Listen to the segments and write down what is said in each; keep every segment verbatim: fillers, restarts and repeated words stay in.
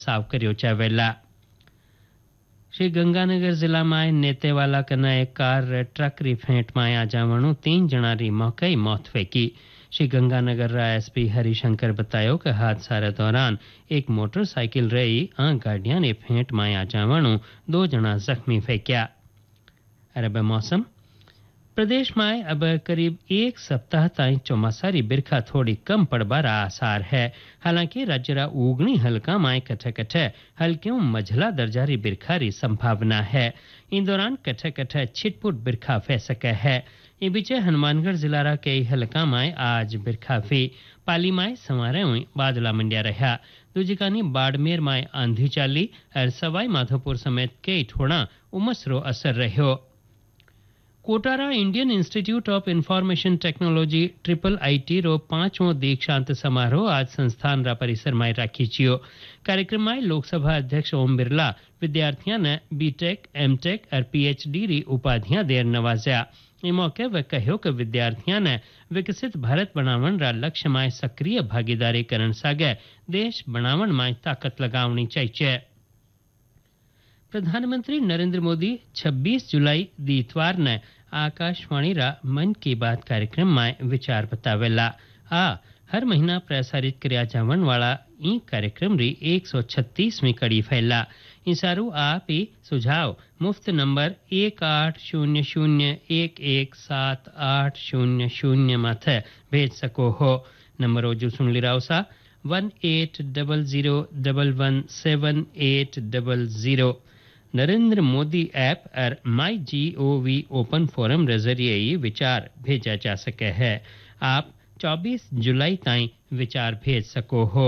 साव कर्यो चावेला। श्री गंगानगर जिला में नेतेवाला कना एक कार ट्रक री फेंट में आ जावणु तीन जना री मौके मौत फेंकी। श्री गंगानगर रा एसपी हरिशंकर बतायो कि हादसा रे दौरान एक मोटरसाइकिल रही आ गाड़ियां ने फेंट में आ जावणु दो जना जख्मी फेंक्या। अरब मौसम प्रदेश में अब करीब एक सप्ताह ताई चौमासारी बिरखा थोड़ी कम पड़बार आसार है। हालांकि राज्य उगनी हल्का में कठे कठे हल्के मझला दर्जारी बिरखा री संभावना है। इन दौरान कठे कठे छिटपुट बिरखा फे सके है। इन बीचे हनुमानगढ़ जिला रा कई हल्का में आज बिरखा फी। पाली में सवारे हुई बादला मंडिया रहा। दूजी कानी बाड़मेर में आंधी चाली और सवाई माधोपुर समेत कई ठोड़ा उमस रो असर रह्यो। Kotra Indian institute of information technology triple IT रो पांचवो दीक्षांत समारोह आज संस्थान रा परिसर में राखी छियो। कार्यक्रम में लोकसभा अध्यक्ष ओम बिरला विद्यार्थियों ने बीटेक एमटेक और पीएचडी री उपाधियां देर नवाजा। इस मौके वे कहो कि विद्यार्थियों ने विकसित भारत बनावन रा लक्ष्य में सक्रिय भागीदारी करन सागे देश बनावन में ताकत लगावनी चाहिए। प्रधानमंत्री नरेंद्र मोदी छब्बीस जुलाई दी इतवार ने आकाशवाणी रा मन की बात कार्यक्रम में विचार बतावेला। आ हर महीना प्रसारित किया जावन वाला ई कार्यक्रम री एक सौ छत्तीसवीं कड़ी फैला। इंसारू आप ही सुझाव मुफ्त नंबर एक आठ शून्य शून्य एक एक सात आठ शून्य शून्य माथे भेज सको हो। नंबर ओजू सुन लिराव सा one eight double zero double one seven eight double zero. Narendra Modi app और माई जी ओ वी ओपन फोरम के जरिए ही विचार भेजा जा सके है। आप चौबीस जुलाई ताईं विचार भेज सको हो।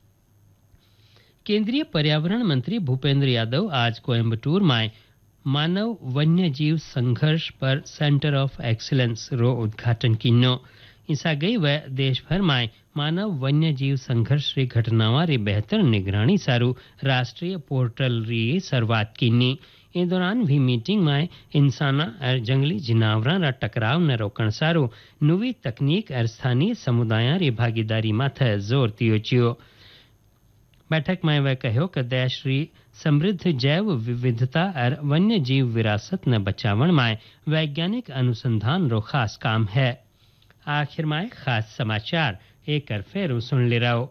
केंद्रीय पर्यावरण मंत्री भूपेंद्र यादव आज कोयम्बटूर में मानव वन्य जीव संघर्ष पर सेंटर ऑफ एक्सीलेंस रो उद्घाटन किनो। ईसा गई व देश भर में मानव वन्य जीव संघर्ष री घटनावां री बेहतर निगरानी सारू राष्ट्रीय पोर्टल री शुरुआत कीनी। इस दौरान भी मीटिंग में इंसाना और जंगली जिनावरां रा टकराव न रोकण सारू नवी तकनीक और स्थानीय समुदायां री भागीदारी माथे जोर दियो छियो। बैठक में वह कहो कि देश री समृद्ध जैव विविधता और वन्य जीव विरासत न बचावन में वैज्ञानिक अनुसंधान रो खास काम है। आखिर में खास समाचार एक फेरू सुन ले रहो।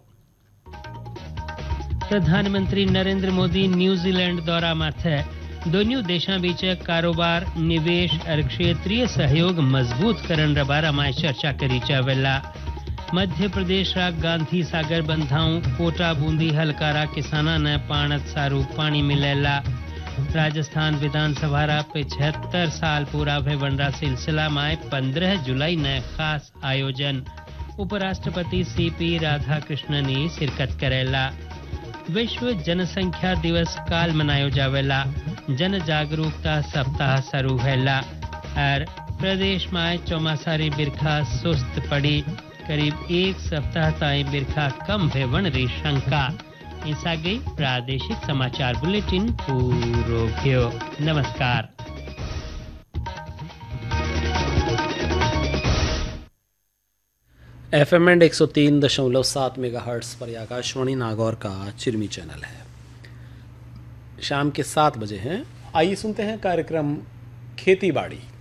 प्रधानमंत्री नरेंद्र मोदी न्यूजीलैंड दौरा माथे दोनों देशों बीच कारोबार निवेश और क्षेत्रीय सहयोग मजबूत करन बारा में चर्चा करी चावेला। मध्य प्रदेश रा गांधी सागर बंधाऊ कोटा बूंदी हलकारा किसाना ने पाणत सारू पानी मिलेला। राजस्थान विधानसभा रा पिछहत्तर साल पूरा भेवन रा सिलसिला में पंद्रह जुलाई ने खास आयोजन। उपराष्ट्रपति सीपी राधाकृष्ण ने शिरकत करेला। विश्व जनसंख्या दिवस काल मनायो जावेला। जन जागरूकता सप्ताह शुरू हैला और प्रदेश में चौमासारी बिरखा सुस्त पड़ी। करीब एक सप्ताह ताई बिरखा कम भेवन री शंका। ईसा गई प्रादेशिक समाचार बुलेटिन पूरो भयो। नमस्कार। एफ एम एंड एक सौ तीन दशमलव सात मेगा हर्ट्स पर आकाशवाणी नागौर का चिरमी चैनल है। शाम के सात बजे हैं। आइए सुनते हैं कार्यक्रम खेती बाड़ी।